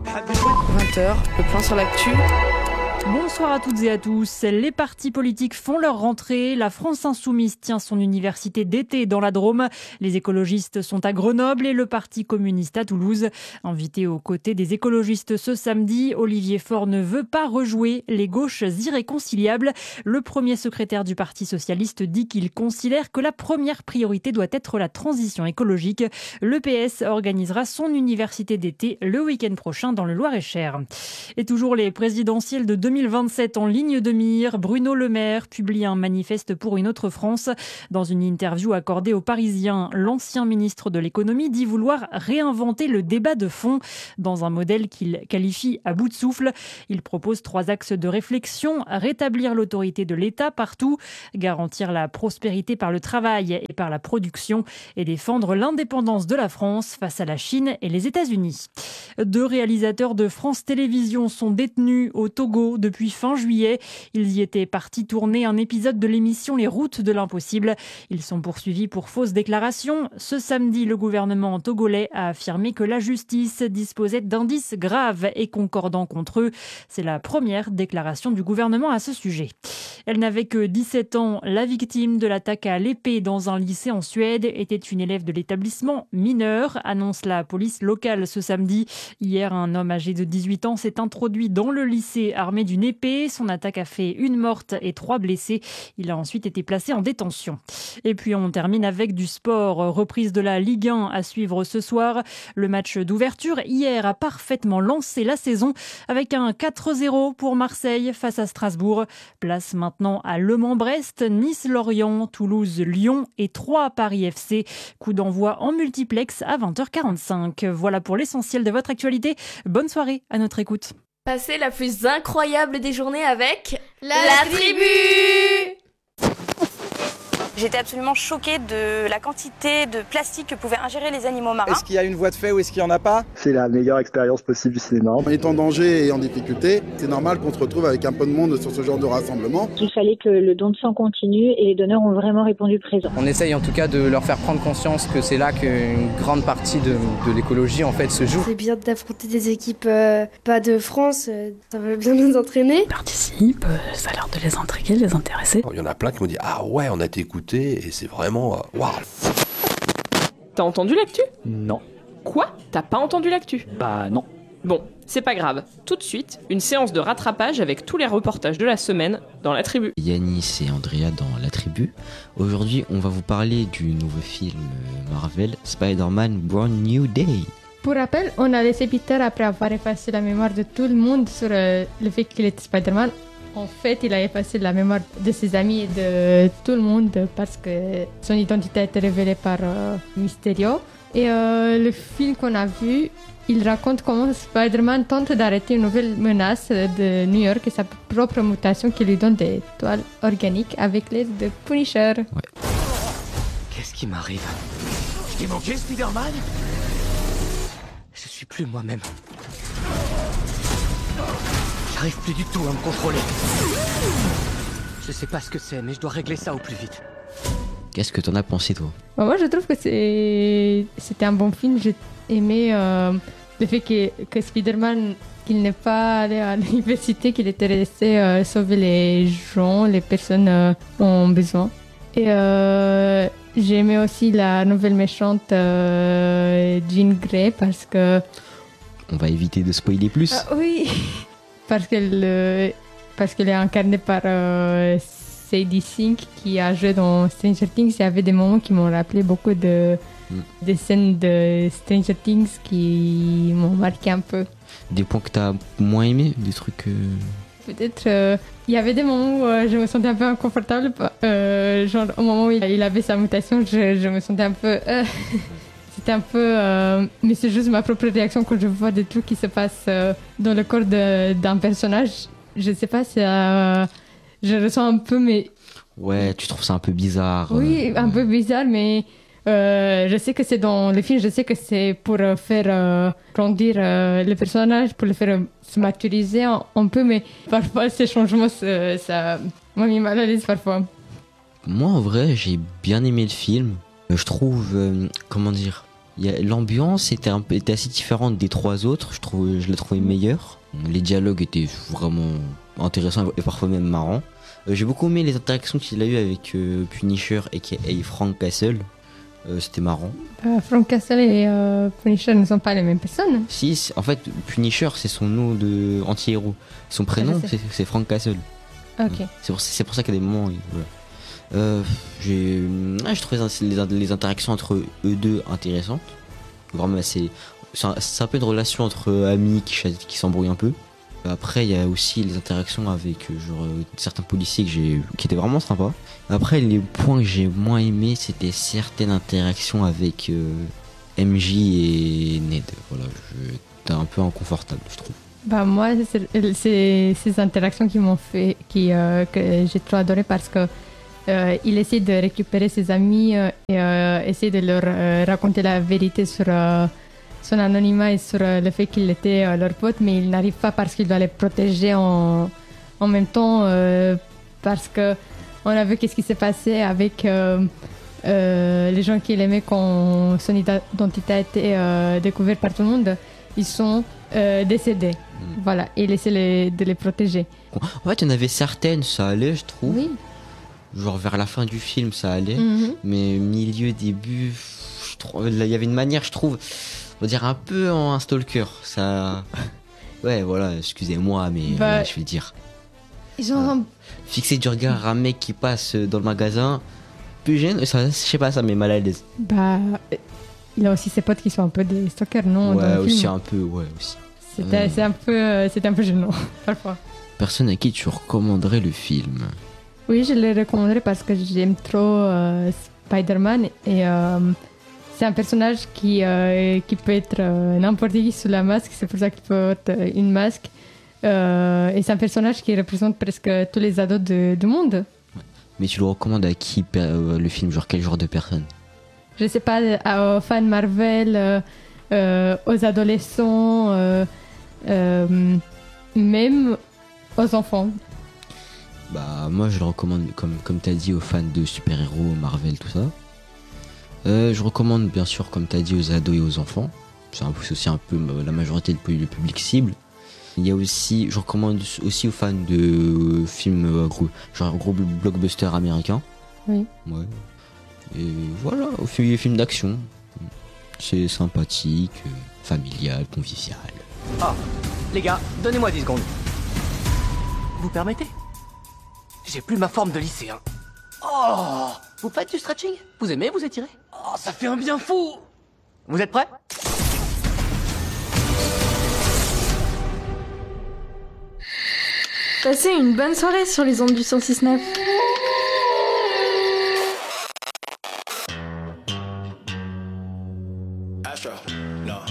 20h, le point sur l'actu. Bonsoir à toutes et à tous. Les partis politiques font leur rentrée. La France Insoumise tient son université d'été dans la Drôme. Les écologistes sont à Grenoble et le Parti communiste à Toulouse. Invité aux côtés des écologistes ce samedi, Olivier Faure ne veut pas rejouer les gauches irréconciliables. Le premier secrétaire du Parti socialiste dit qu'il considère que la première priorité doit être la transition écologique. Le PS organisera son université d'été le week-end prochain dans le Loir-et-Cher. Et toujours les présidentielles de 2027 en ligne de mire, Bruno Le Maire publie un manifeste pour une autre France. Dans une interview accordée aux Parisiens, l'ancien ministre de l'économie dit vouloir réinventer le débat de fond dans un modèle qu'il qualifie à bout de souffle. Il propose 3 axes de réflexion: rétablir l'autorité de l'État partout, garantir la prospérité par le travail et par la production et défendre l'indépendance de la France face à la Chine et les États-Unis. 2 réalisateurs de France Télévisions sont détenus au Togo depuis fin juillet. Ils y étaient partis tourner un épisode de l'émission Les Routes de l'Impossible. Ils sont poursuivis pour fausses déclarations. Ce samedi, le gouvernement togolais a affirmé que la justice disposait d'indices graves et concordants contre eux. C'est la première déclaration du gouvernement à ce sujet. Elle n'avait que 17 ans. La victime de l'attaque à l'épée dans un lycée en Suède était une élève de l'établissement mineure, annonce la police locale ce samedi. Hier, un homme âgé de 18 ans s'est introduit dans le lycée armé d'une épée. Son attaque a fait 1 morte et 3 blessés. Il a ensuite été placé en détention. Et puis on termine avec du sport. Reprise de la Ligue 1 à suivre ce soir. Le match d'ouverture hier a parfaitement lancé la saison avec un 4-0 pour Marseille face à Strasbourg. Place maintenant à Le Mans-Brest, Nice-Lorient, Toulouse-Lyon et 3 Paris FC. Coup d'envoi en multiplex à 20h45. Voilà pour l'essentiel de votre actualité. Bonne soirée à notre écoute. Passez la plus incroyable des journées avec la tribu. J'étais absolument choquée de la quantité de plastique que pouvaient ingérer les animaux marins. Est-ce qu'il y a une voie de fait ou est-ce qu'il n'y en a pas ? C'est la meilleure expérience possible du cinéma. En étant en danger et en difficulté, c'est normal qu'on se retrouve avec un peu de monde sur ce genre de rassemblement. Il fallait que le don de sang continue et les donneurs ont vraiment répondu présent. On essaye en tout cas de leur faire prendre conscience que c'est là qu'une grande partie de l'écologie en fait se joue. C'est bien d'affronter des équipes pas de France, ça va bien nous entraîner. Ils participent, ça a l'air de les intriguer, de les intéresser. Il y en a plein qui m'ont dit « Ah ouais, on a été écoutés et c'est vraiment... waouh !» T'as entendu l'actu ? Non. Quoi ? T'as pas entendu l'actu ? Bah non. Bon, c'est pas grave. Tout de suite, une séance de rattrapage avec tous les reportages de la semaine dans La Tribu. Yanis et Andrea dans La Tribu. Aujourd'hui, on va vous parler du nouveau film Marvel, Spider-Man Brand New Day. Pour rappel, on a laissé Peter après avoir effacé la mémoire de tout le monde sur le fait qu'il était Spider-Man. En fait, il a effacé la mémoire de ses amis et de tout le monde parce que son identité a été révélée par Mysterio. Et le film qu'on a vu, il raconte comment Spider-Man tente d'arrêter une nouvelle menace de New York et sa propre mutation qui lui donne des toiles organiques avec l'aide de Punisher. Ouais. Qu'est-ce qui m'arrive ? Je t'ai manqué, Spider-Man ? Je suis plus moi-même. J'arrive plus du tout à me contrôler. Je sais pas ce que c'est, mais je dois régler ça au plus vite. Qu'est-ce que t'en as pensé, toi ? Moi, je trouve que c'était un bon film. J'ai aimé le fait que Spider-Man, qu'il n'est pas allé à l'université, qu'il était resté sauver les gens, les personnes en besoin. Et j'ai aimé aussi la nouvelle méchante Jean Grey parce que... On va éviter de spoiler plus. Oui. Parce qu'elle est incarnée par Sadie Sink qui a joué dans Stranger Things. Il y avait des moments qui m'ont rappelé beaucoup des scènes de Stranger Things qui m'ont marqué un peu. Des points que t'as moins aimés, des trucs... Peut-être, il y avait des moments où je me sentais un peu inconfortable. Genre au moment où il avait sa mutation, je me sentais un peu... C'était un peu... mais c'est juste ma propre réaction quand je vois des trucs qui se passent dans le corps d'un personnage. Je sais pas si je ressens un peu, mais... Ouais, tu trouves ça un peu bizarre. Oui, un peu bizarre, mais je sais que c'est dans le film, je sais que c'est pour faire grandir le personnage, pour le faire se maturiser un peu, mais parfois ces changements, ça m'a mis mal à l'aise parfois. Moi, en vrai, j'ai bien aimé le film. Je trouve, comment dire, L'ambiance était assez différente des 3 autres, je l'ai trouvé meilleure. Les dialogues étaient vraiment intéressants et parfois même marrants. J'ai beaucoup aimé les interactions qu'il a eues avec Punisher et Frank Castle. C'était marrant. Frank Castle et Punisher ne sont pas les mêmes personnes. Si, en fait, Punisher, c'est son nom de anti-héros. Son prénom, c'est Frank Castle. Ok. C'est pour ça qu'à des moments... Voilà. Je trouvais les interactions entre eux deux intéressantes. Vraiment, c'est un peu une relation entre amis qui s'embrouillent un peu. Après, il y a aussi les interactions avec certains policiers qui étaient vraiment sympas. Après, les points que j'ai moins aimés, c'était certaines interactions avec MJ et Ned. Voilà, c'était un peu inconfortable, je trouve. Moi, c'est ces interactions qui m'ont fait, que j'ai trop adoré parce que il essaie de récupérer ses amis et essaie de leur raconter la vérité sur son anonymat et sur le fait qu'il était leur pote, mais il n'arrive pas parce qu'il doit les protéger en même temps parce que on a vu qu'est-ce qui s'est passé avec les gens qu'il aimait quand son identité a été découverte par tout le monde. Ils sont décédés. Voilà, et il essaie de les protéger. En fait, il y en avait certaines, ça allait, je trouve. Oui. Genre vers la fin du film, ça allait. Mais milieu, début, il y avait une manière, je trouve, on va dire un peu en un stalker. Ça... Ouais, voilà, excusez-moi, mais je vais le dire. Genre... Fixer du regard à un mec qui passe dans le magasin, plus gêne, ça, je sais pas, ça met mal à l'aise. Il a aussi ses potes qui sont un peu des stalkers, non? Ouais, dans le aussi film. un peu, ouais, aussi. C'était un peu gênant, parfois. Personne à qui tu recommanderais le film? Oui, je le recommanderais parce que j'aime trop Spider-Man et c'est un personnage qui peut être n'importe qui sous la masque, c'est pour ça qu'il porte une masque. Et c'est un personnage qui représente presque tous les ados du monde. Mais tu le recommandes à qui le film? Genre quel genre de personne? Je sais pas, aux fans Marvel, aux adolescents, même aux enfants. Moi je le recommande comme t'as dit aux fans de super-héros, Marvel, tout ça. Je recommande bien sûr comme t'as dit aux ados et aux enfants. C'est aussi un peu la majorité du public cible. Il y a aussi, je recommande aussi aux fans de films genre gros blockbusters américains. Oui. Ouais. Et voilà, aux films d'action. C'est sympathique, familial, convivial. Oh, les gars, donnez-moi 10 secondes. Vous permettez? J'ai plus ma forme de lycéen. Oh, vous faites du stretching? Vous aimez vous étirer? Oh, ça fait un bien fou. Vous êtes prêts? Passez une bonne soirée sur les ondes du 106.9. Astro, no.